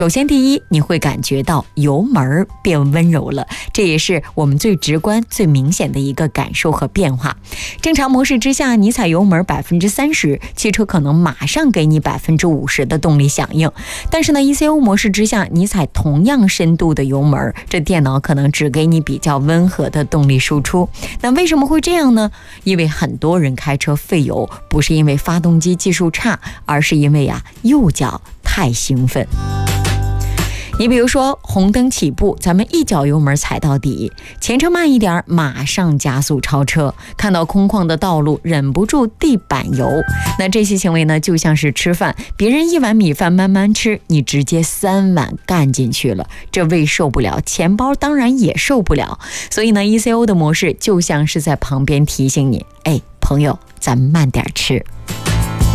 首先第一，你会感觉到油门变温柔了，这也是我们最直观最明显的一个感受和变化。正常模式之下，你踩油门30%，汽车可能马上给你50%的动力响应。但是呢 ECO 模式之下，你踩同样深度的油门，这电脑可能只给你比较温和的动力输出。那为什么会这样呢？因为很多人开车费油，不是因为发动机技术差，而是因为右脚太兴奋。你比如说红灯起步，咱们一脚油门踩到底，前车慢一点，马上加速超车，看到空旷的道路忍不住地板油。那这些行为呢，就像是吃饭，别人1碗米饭慢慢吃，你直接3碗干进去了，这胃受不了，钱包当然也受不了。所以呢 ECO 的模式就像是在旁边提醒你，朋友，咱慢点吃。